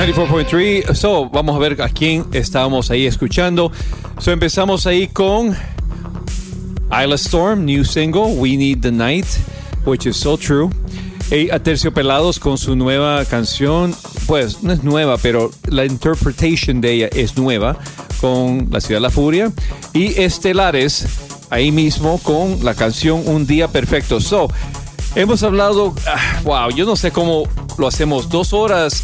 94.3. So, vamos a ver a quién estábamos ahí escuchando. So, empezamos ahí con Isla Storm, new single, We Need the Night, which is so true. Aterciopelados con su nueva canción, pues no es nueva, pero la interpretation de ella es nueva, con La Ciudad de la Furia. Y Estelares, ahí mismo, con la canción Un Día Perfecto. So, hemos hablado, wow, yo no sé cómo lo hacemos, 2 horas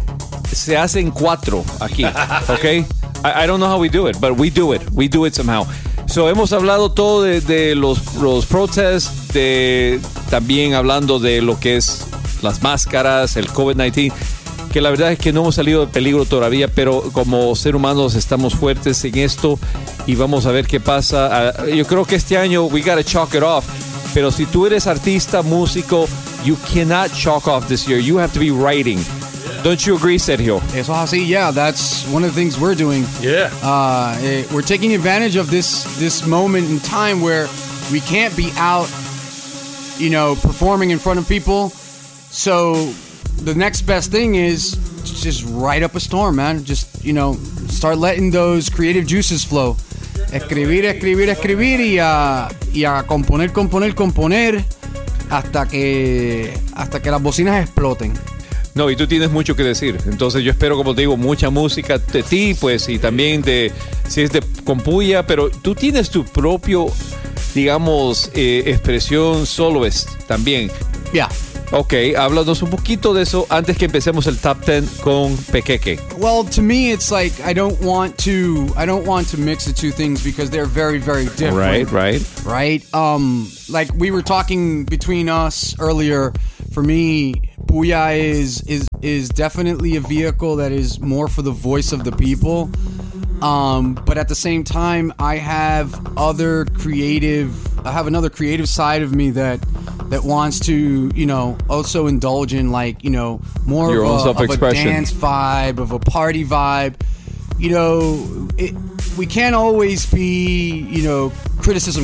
se hacen 4 aquí, ¿ok? I don't know how we do it, but we do it somehow. So, hemos hablado todo de los protests, también hablando de lo que es las máscaras, el COVID-19, que la verdad es que no hemos salido de peligro todavía, pero como seres humanos estamos fuertes en esto y vamos a ver qué pasa. Yo creo que este año we gotta chalk it off, pero si tú eres artista, músico, you cannot chalk off this year. You have to be writing. Don't you agree, Sergio? Eso es así, yeah. That's one of the things we're doing. Yeah. We're taking advantage of this moment in time where we can't be out, performing in front of people. So the next best thing is just write up a storm, man. Just, start letting those creative juices flow. Escribir y a componer hasta que las bocinas exploten. No, y tú tienes mucho que decir. Entonces yo espero, como te digo, mucha música de ti, pues, y también si es de Compuya, pero tú tienes tu propio, digamos, expresión soloist también. Yeah. Ok, háblanos un poquito de eso antes que empecemos el Top 10 con Pequeque. Well, to me, it's like I don't want to mix the two things because they're very, very different. Right. Like we were talking between us earlier. For me, Puya is definitely a vehicle that is more for the voice of the people. But at the same time, I have another creative side of me that wants to, also indulge in more your own self-expression, of a dance vibe, of a party vibe. We can't always be, criticism.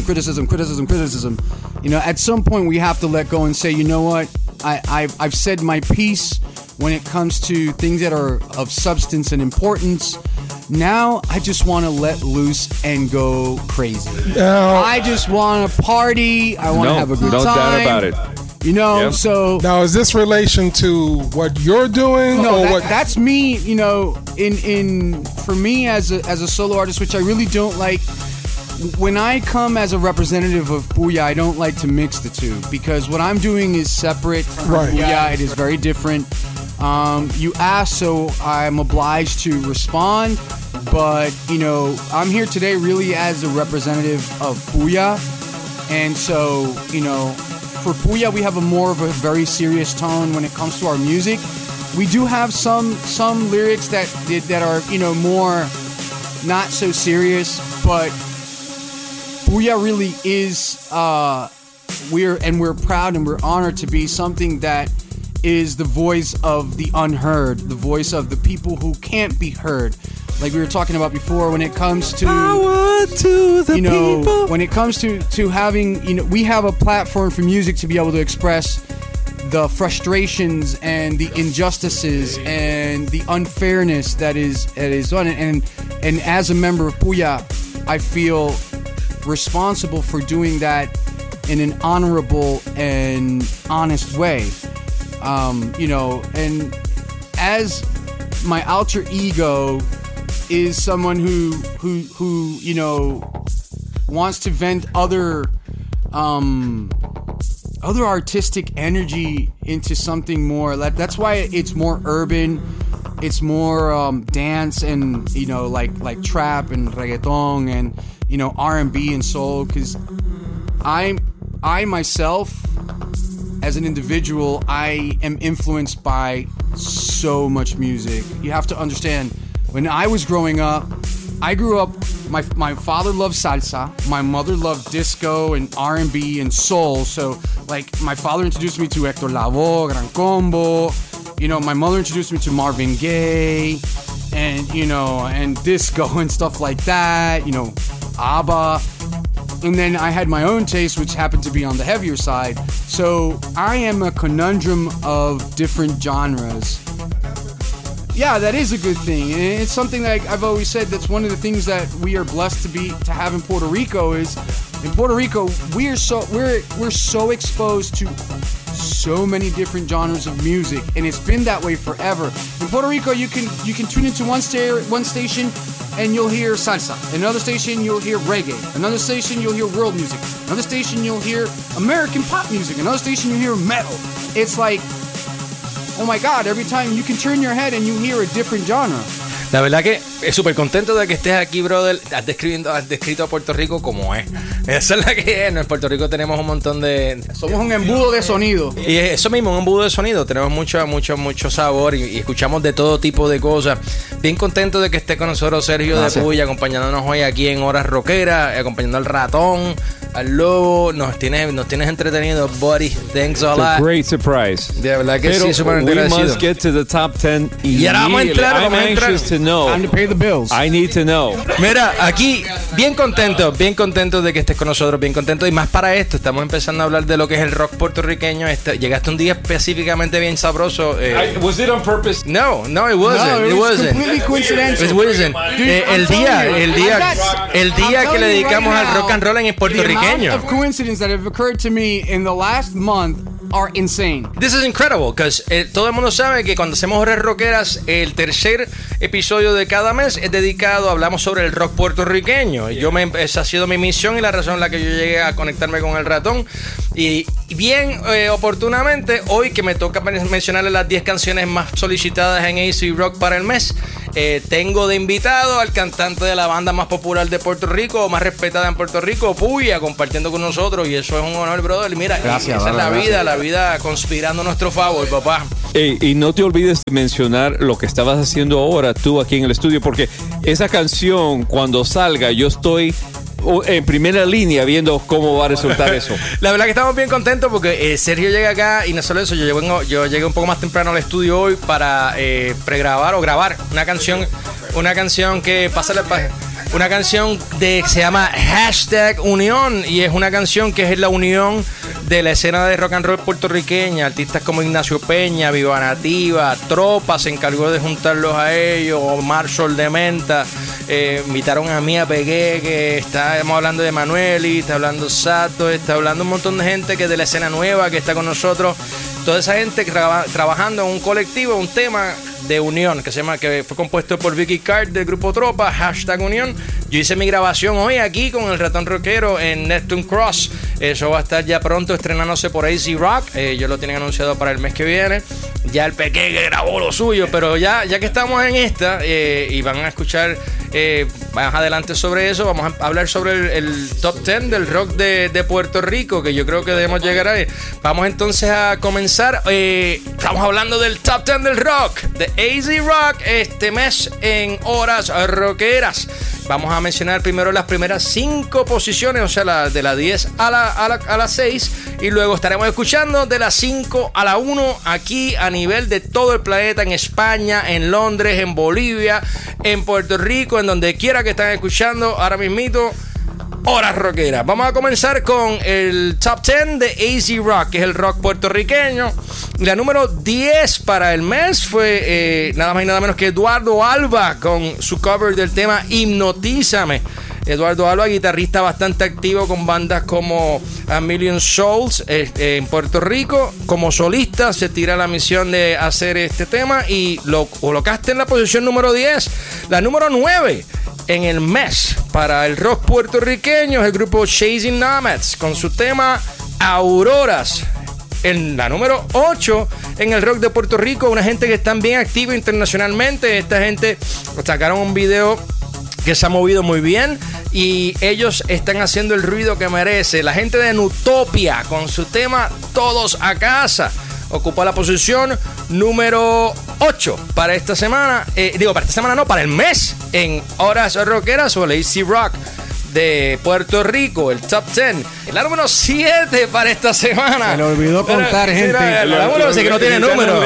At some point we have to let go and say, you know what? I've said my piece when it comes to things that are of substance and importance. Now I just want to let loose and go crazy. I just want to party. I want to have a good time. No doubt about it. Yep. So now is this relation to what you're doing? No, that's me. For me as a solo artist, which I really don't like. When I come as a representative of Puya, I don't like to mix the two because what I'm doing is separate from Puya. Yeah. It is very different. You asked, so I'm obliged to respond. But, I'm here today really as a representative of Puya. And so, for Puya, we have more of a very serious tone when it comes to our music. We do have some lyrics that are, more not so serious, but Puya really is, we're proud and we're honored to be something that is the voice of the unheard, the voice of the people who can't be heard. Like we were talking about before, when it comes to power to the people. When it comes to having, we have a platform for music to be able to express the frustrations and the injustices and the unfairness that is done. And as a member of Puya, I feel responsible for doing that in an honorable and honest way. And as my alter ego is someone who wants to vent other artistic energy into something more. That's why it's more urban. It's more dance and like trap and reggaeton and R&B and soul. Because I myself, as an individual, I am influenced by so much music. You have to understand, when I was growing up, I grew up, my father loved salsa, my mother loved disco and R&B and soul. So, like, my father introduced me to Héctor Lavoe, Gran Combo. My mother introduced me to Marvin Gaye and, and disco and stuff like that, ABBA. And then I had my own taste, which happened to be on the heavier side. So I am a conundrum of different genres. yeah, that is a good thing, and it's something that I've always said. That's one of the things that we are blessed to have in Puerto Rico. Is in Puerto Rico we're so exposed to so many different genres of music, and it's been that way forever. In Puerto Rico, you can tune into one station and you'll hear salsa. Another station you'll hear reggae. Another station you'll hear world music. Another station you'll hear American pop music. Another station you'll hear metal. It's like, oh my God, every time you can turn your head and you hear a different genre. La verdad que es súper contento de que estés aquí, brother. Has descrito a Puerto Rico como es. Esa es la que es. En Puerto Rico tenemos un montón de... Somos un embudo de sonido. Y eso mismo, un embudo de sonido. Tenemos mucho sabor y escuchamos de todo tipo de cosas. Bien contento de que esté con nosotros Sergio de Puya, acompañándonos hoy aquí en Horas Rockeras, acompañando al ratón, al lobo. Nos tienes entretenido, buddy. Thanks a lot. It's a great surprise. De verdad que Pero sí, súper we agradecido. must get to the top 10 Y ahora vamos a entrar, I'm anxious to know. Time to pay the bills. I need to know. Mira, aquí bien contento de que estés con nosotros, bien contento. Y más para esto, estamos empezando a hablar de lo que es el rock puertorriqueño. Llegaste un día específicamente bien sabroso. Was it on purpose? No, it wasn't. No, It wasn't. completely coincidental. It wasn't. Dude, El día I'm que le telling you dedicamos right al rock and roll en el The puertorriqueño. amount of coincidences that have occurred to me in the last month are insane. This is incredible, because todo el mundo sabe que cuando hacemos Horas Rockeras, el tercer episodio de cada mes es dedicado, hablamos sobre el rock puertorriqueño. Esa ha sido mi misión y la razón en la que yo llegué a conectarme con el ratón. Y bien oportunamente, hoy que me toca mencionarle las 10 canciones más solicitadas en AC Rock para el mes, tengo de invitado al cantante de la banda más popular de Puerto Rico, más respetada en Puerto Rico, Puya, compartiendo con nosotros, y eso es un honor, brother. Y mira, Gracias, esa es la gracias. vida, la vida conspirando a nuestro favor, papá. Y no te olvides de mencionar lo que estabas haciendo ahora tú aquí en el estudio, porque esa canción, cuando salga, yo estoy en primera línea viendo cómo va a resultar eso. La verdad que estamos bien contentos porque Sergio llega acá, y no solo eso, yo llegué un poco más temprano al estudio hoy para pregrabar o grabar una canción que una canción que se llama #Unión, y es una canción que es la unión de la escena de rock and roll puertorriqueña. Artistas como Ignacio Peña, Viva Nativa, Tropa se encargó de juntarlos a ellos, Marshall de Menta, invitaron a Mía Pegué, que estamos hablando de Manueli, está hablando Sato, está hablando un montón de gente que es de la escena nueva que está con nosotros. Toda esa gente trabajando en un colectivo, un tema de unión que fue compuesto por Vicky Card del grupo Tropa, #Unión. Yo hice mi grabación hoy aquí con el ratón rockero en Neptune Cross. Eso va a estar ya pronto estrenándose por AC Rock. Yo lo tienen anunciado para el mes que viene. Ya el Peque grabó lo suyo, pero ya que estamos en esta y van a escuchar más adelante sobre eso, vamos a hablar sobre el top 10 del rock de Puerto Rico, que yo creo que debemos llegar ahí. Vamos entonces a comenzar. Estamos hablando del top 10 del rock, de AC Rock, este mes en Horas Rockeras. Vamos a mencionar primero las primeras 5 posiciones, o sea, de la 10 a la 6, y luego estaremos escuchando de la 5 a la 1 aquí a nivel de todo el planeta, en España, en Londres, en Bolivia, en Puerto Rico, en donde quiera que estén escuchando ahora mismito Horas Rockeras. Vamos a comenzar con el top 10 de AC Rock, que es el rock puertorriqueño. La número 10 para el mes fue nada más y nada menos que Eduardo Alba, con su cover del tema Hipnotízame. Eduardo Alba, guitarrista bastante activo con bandas como A Million Souls en Puerto Rico. Como solista se tira la misión de hacer este tema y lo colocaste en la posición número 10. La número 9 en el mes para el rock puertorriqueño es el grupo Chasing Nomads con su tema Auroras. En la número 8 en el rock de Puerto Rico, una gente que está bien activa internacionalmente. Esta gente sacaron un video que se ha movido muy bien y ellos están haciendo el ruido que merece. La gente de Nutopia con su tema Todos a Casa ocupa la posición número 8 para esta semana. Para el mes en Horas Rockeras o el AC Rock de Puerto Rico, el top 10. La número 7 para esta semana. Se le olvidó contar, gente. La número 7 que no tiene número.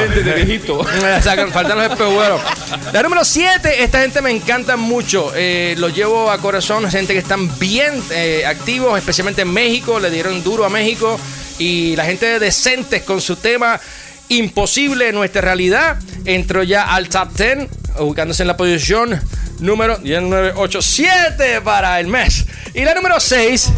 Faltan los espejuelos. La número 7, esta gente me encanta mucho. Los llevo a corazón, gente que están bien activos, especialmente en México. Le dieron duro a México. Y la gente de Decentes con su tema Imposible nuestra realidad entró ya al top 10, ubicándose en la posición número 1987 para el mes. Y la número 6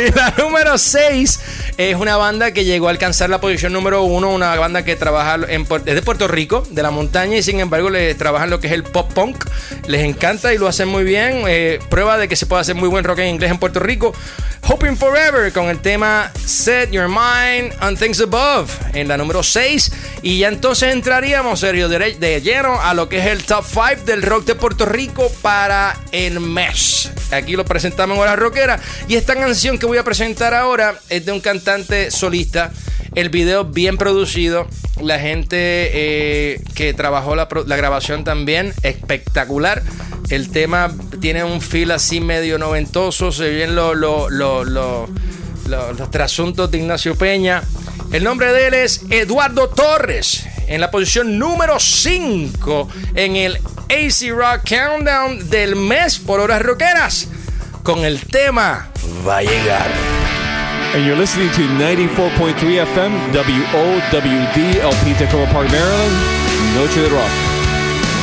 es una banda que llegó a alcanzar la posición número 1, una banda que trabaja es de Puerto Rico, de la montaña, y sin embargo les trabajan lo que es el pop punk. Les encanta y lo hacen muy bien. Prueba de que se puede hacer muy buen rock en inglés en Puerto Rico. Hoping Forever con el tema Set Your Mind on Things Above en la número 6. Y ya entonces entraríamos, Sergio, de lleno a lo que es el top 5 del rock de Puerto Rico para el mes. Aquí lo presentamos en Hora Rockera. Y esta canción que voy a presentar ahora es de un cantante solista. El video bien producido. La gente que trabajó la grabación también, espectacular. El tema tiene un feel así medio noventoso. Se ven los trasuntos de Ignacio Peña. El nombre de él es Eduardo Torres. En la posición número 5 en el AC Rock Countdown del mes por Horas Rockeras, con el tema Va a llegar. And you're listening to 94.3 FM, WOWD, El Tacoma Park, Maryland, Noche de Rock.